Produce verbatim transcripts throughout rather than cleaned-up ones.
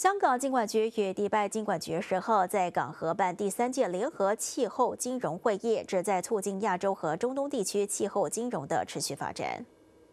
香港金管局与迪拜金管局十号在港合办第三届联合气候金融会议，旨在促进亚洲和中东地区气候金融的持续发展。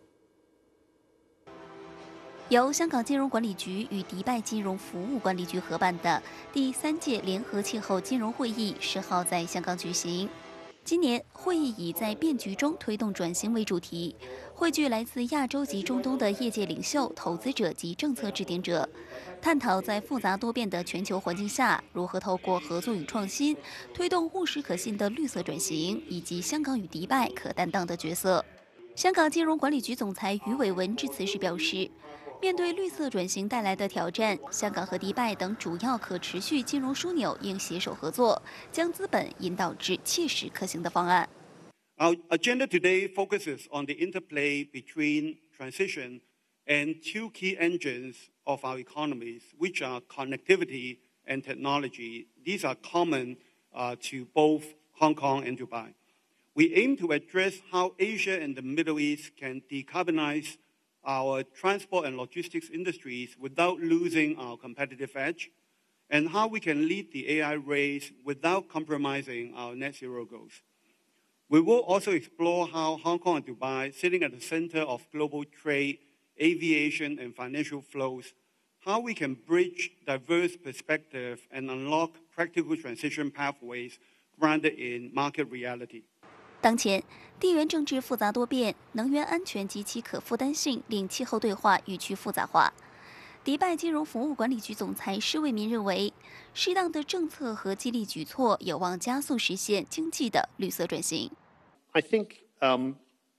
由香港金融管理局与迪拜金融服务管理局合办的第三届联合气候金融会议十号在香港举行。今年会议以在变局中推动转型为主题，汇聚来自亚洲及中东的业界领袖、投资者及政策制定者，探讨在复杂多变的全球环境下，如何透过合作与创新，推动务实可信的绿色转型，以及香港与迪拜可担当的角色。香港金融管理局总裁余伟文致辞时表示，面对绿色转型带来的挑战，香港和迪拜等主要可持续金融枢纽应携手合作，将资本引导至切实可行的方案。 Our agenda today focuses on the interplay between transition and two key engines of our economies, which are connectivity and technology. These are common uh, to both Hong Kong and Dubai. We aim to address how Asia and the Middle East can decarbonize our transport and logistics industries without losing our competitive edge, and how we can lead the A I race without compromising our net zero goals. We will also explore how Hong Kong and Dubai, sitting at the center of global trade, aviation, and financial flows, how we can bridge diverse perspectives and unlock practical transition pathways grounded in market reality. 当前，地缘政治复杂多变，能源安全及其可负担性令气候对话愈趋复杂化。迪拜金融服务管理局总裁施卫民认为，适当的政策和激励举措有望加速实现经济的绿色转型。 I think um,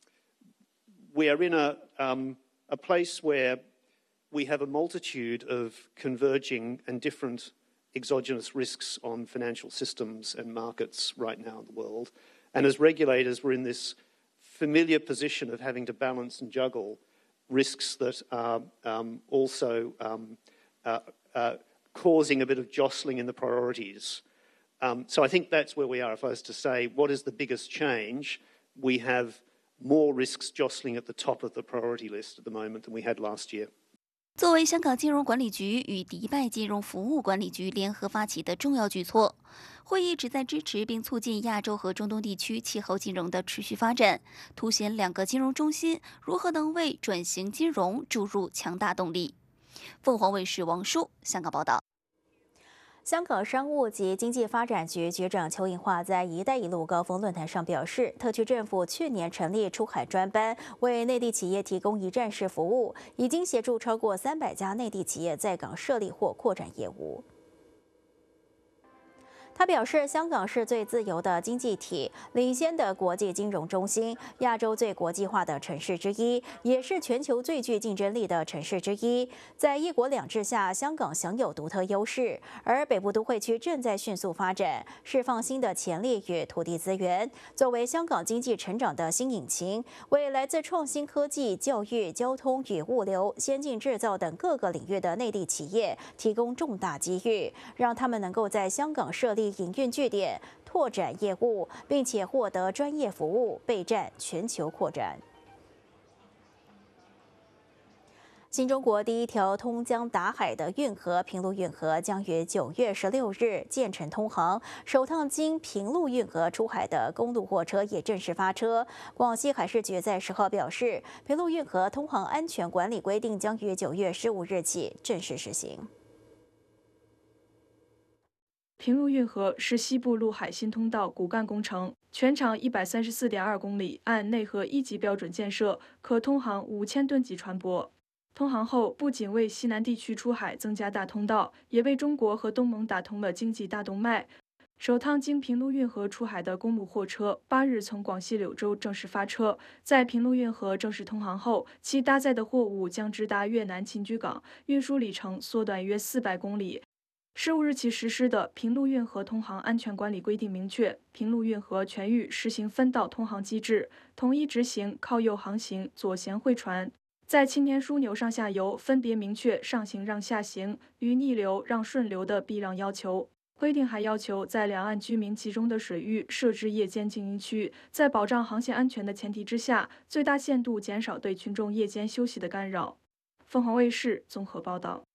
we are in a, um, a place where we have a multitude of converging and different exogenous risks on financial systems and markets right now in the world. And as regulators, we're in this familiar position of having to balance and juggle risks that are um, also um, uh, uh, causing a bit of jostling in the priorities. Um, so I think that's where we are. If I was to say, what is the biggest change? We have more risks jostling at the top of the priority list at the moment than we had last year. 作为香港金融管理局与迪拜金融服务管理局联合发起的重要举措，会议旨在支持并促进亚洲和中东地区气候金融的持续发展，凸显两个金融中心如何能为转型金融注入强大动力。凤凰卫视王舒香港报道。 香港商务及经济发展局局长邱应华在“一带一路”高峰论坛上表示，特区政府去年成立出海专班，为内地企业提供一站式服务，已经协助超过三百家内地企业在港设立或扩展业务。他表示，香港是最自由的经济体，领先的国际金融中心，亚洲最国际化的城市之一，也是全球最具竞争力的城市之一。在一国两制下，香港享有独特优势，而北部都会区正在迅速发展，释放新的潜力与土地资源，作为香港经济成长的新引擎，为来自创新科技、教育、交通与物流、先进制造等各个领域的内地企业提供重大机遇，让他们能够在香港设立营运据点，拓展业务，并且获得专业服务，备战全球扩展。新中国第一条通江达海的运河平陆运河将于九月十六日建成通航，首趟经平陆运河出海的公路货车也正式发车。广西海事局在十号表示，平陆运河通航安全管理规定将于九月十五日起正式实行。 平陆运河是西部陆海新通道骨干工程，全长一百三十四点二公里，按内河一级标准建设，可通航五千吨级船舶。通航后，不仅为西南地区出海增加大通道，也为中国和东盟打通了经济大动脉。首趟经平陆运河出海的公路货车，八日从广西柳州正式发车。在平陆运河正式通航后，其搭载的货物将直达越南秦居港，运输里程缩短约四百公里。十五日起实施的平陆运河通航安全管理规定明确，平陆运河全域实行分道通航机制，统一执行靠右航行、左舷会船，在青年枢纽上下游分别明确上行让下行与逆流让顺流的避让要求。规定还要求在两岸居民集中的水域设置夜间静音区，在保障航线安全的前提之下，最大限度减少对群众夜间休息的干扰。凤凰卫视综合报道。